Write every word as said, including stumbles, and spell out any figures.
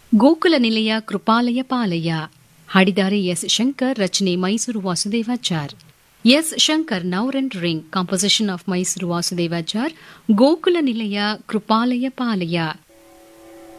ಗೋಕುಲ ನಿಲಯ ಕೃಪಾಲಯ ಪಾಲಯ ಹಾಡಿದ್ದಾರೆ ಎಸ್ ಶಂಕರ್, ರಚನೆ Mysuru Vasudevachar. S Shankar ನೌರ್ and ring, composition of Mysuru Vasudevachar. Gokula ನಿಲಯ ಕೃಪಾಲಯ ಪಾಲಯ